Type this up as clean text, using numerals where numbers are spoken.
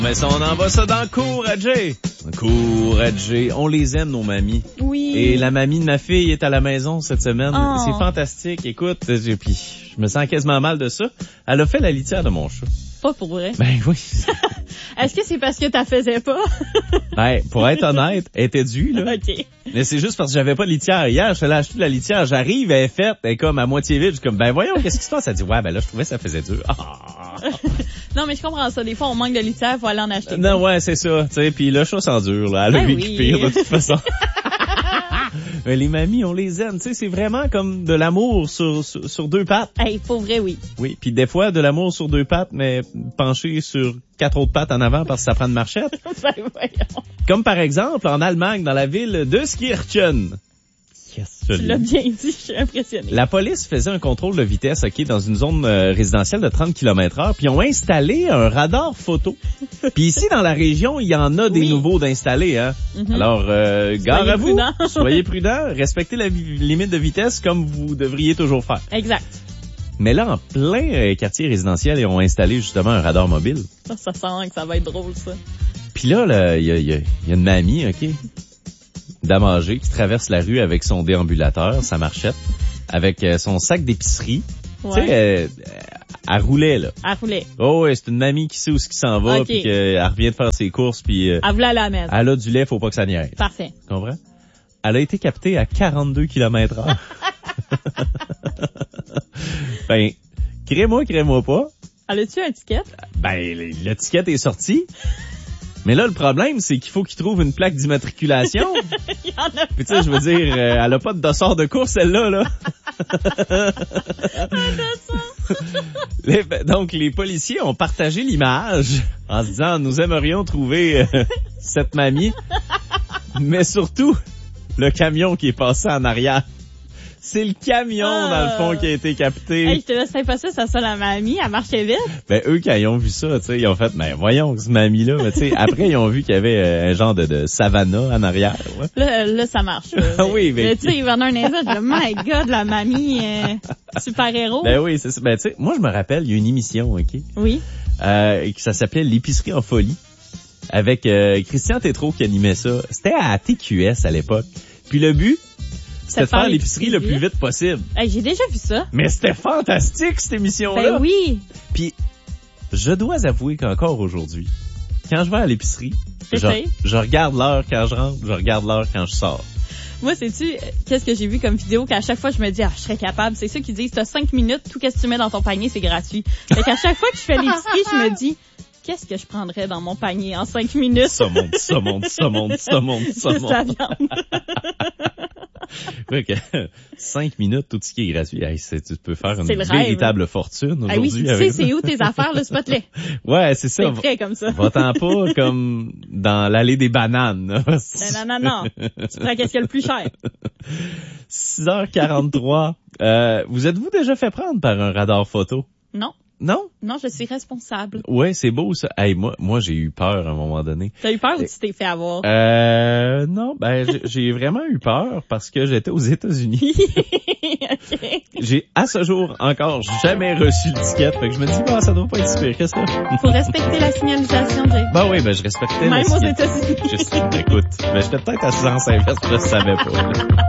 Mais ça, on envoie ça dans Cours à Jay. Cours à Jay. On les aime, nos mamies. Oui. Et la mamie de ma fille est à la maison cette semaine. Oh. C'est fantastique. Écoute, puis je me sens quasiment mal de ça. Elle a fait la litière de mon chat. Pas pour vrai. Ben oui. Est-ce que c'est parce que t'as faisais pas? Ben, pour être honnête, elle était due, là. OK. Mais c'est juste parce que j'avais pas de litière. Hier, je suis allé acheter de la litière. J'arrive, elle est faite. Elle est comme à moitié vide. Je suis comme, ben voyons, qu'est-ce qui se passe? Elle dit, ouais, ben là, je trouvais que ça faisait dur. Ah. Non, mais je comprends ça. Des fois, on manque de litière, faut aller en acheter. Non, ouais, c'est ça. Tu sais, puis le chat s'endure, là. Elle a Ben vécu oui. pire, de toute façon. Mais les mamies, on les aime. Tu sais, c'est vraiment comme de l'amour sur deux pattes. Hey, pour vrai, oui. Oui, puis des fois, de l'amour sur deux pattes, mais penché sur 4 autres pattes en avant parce que ça prend une marchette. Ben, voyons. Comme par exemple, en Allemagne, dans la ville de Skirchen. Yes, Tu l'as bien dit, je suis impressionnée. La police faisait un contrôle de vitesse, dans une zone résidentielle de 30 km/h, puis ils ont installé un radar photo. Puis ici, dans la région, il y en a des nouveaux d'installés, hein. Mm-hmm. Alors, gare à vous, prudents. soyez prudents, respectez la limite de vitesse comme vous devriez toujours faire. Exact. Mais là, en plein quartier résidentiel, ils ont installé justement un radar mobile. Ça sent que ça va être drôle, ça. Puis là, il y a une mamie, dame âgée qui traverse la rue avec son déambulateur, sa marchette, avec son sac d'épicerie. Ouais. Tu sais, elle roulait, là. Elle roulait. Oh, ouais, c'est une mamie qui sait où ce qui s'en va, puis qu'elle revient de faire ses courses, puis Elle voulait aller à la maison. elle a du lait, faut pas que ça niaise. Parfait. Tu comprends? Elle a été captée à 42 km/h. Ben, crée-moi pas. Elle a-tu une étiquette? Ben, l'étiquette est sortie. Mais là, le problème, c'est qu'il faut qu'il trouve une plaque d'immatriculation. Il y en a. Puis tu sais, je veux dire, elle a pas de dossard de course, celle-là, là. Donc, les policiers ont partagé l'image en se disant, nous aimerions trouver cette mamie, mais surtout, le camion qui est passé en arrière. C'est le camion, dans le fond, qui a été capté. Hey, je te laisse impossible, ça la mamie, elle marchait vite. Ben, eux, quand ils ont vu ça, tu sais, ils ont fait, ben, voyons, ce mamie-là, tu sais, après, ils ont vu qu'il y avait un genre de savannah en arrière, ouais. Là, ça marche. Oui, mais... Tu sais, il vendait un indice, je dis, my God, la mamie, super-héros. Ben oui, c'est ça. Ben, tu sais, moi, je me rappelle, il y a une émission, Oui. qui ça s'appelait L'épicerie en folie, avec Christian Tétrault qui animait ça. C'était à TQS à l'époque. Puis le but, c'était de faire l'épicerie le plus vite possible. Hey, j'ai déjà vu ça. Mais c'était fantastique, cette émission-là. Ben oui. Puis, je dois avouer qu'encore aujourd'hui, quand je vais à l'épicerie, je regarde l'heure quand je rentre, je regarde l'heure quand je sors. Moi, sais-tu, qu'est-ce que j'ai vu comme vidéo qu'à chaque fois, je me dis, je serais capable. C'est ceux qui disent, t'as 5 minutes, tout ce que tu mets dans ton panier, c'est gratuit. Fait qu'à chaque fois que je fais l'épicerie, je me dis, qu'est-ce que je prendrais dans mon panier en 5 minutes? Ça monte. Juste la viande. Ouais, 5 minutes, tout ce qui est gratuit. Hey, tu peux faire une rêve, véritable fortune aujourd'hui. Ah oui, tu sais, c'est où tes affaires, le spot-les? Ouais, c'est ça. C'est prêt comme ça. Va-t'en pas comme dans l'allée des bananes. Non. Tu prends qu'est-ce qu'il y a le plus cher? 6h43. Vous êtes-vous déjà fait prendre par un radar photo? Non. Non? Non, je suis responsable. Ouais, c'est beau ça. Hey, moi j'ai eu peur à un moment donné. T'as eu peur ou tu t'es fait avoir? Non, ben j'ai vraiment eu peur parce que j'étais aux États-Unis. Okay. J'ai à ce jour encore jamais reçu l'étiquette, fait que je me dis ça doit pas être super que ça. Faut respecter la signalisation, Jay. Ben oui, je respectais même aux l'étiquette. États-Unis. Écoute, j'étais peut-être à sens inverse, je savais pas.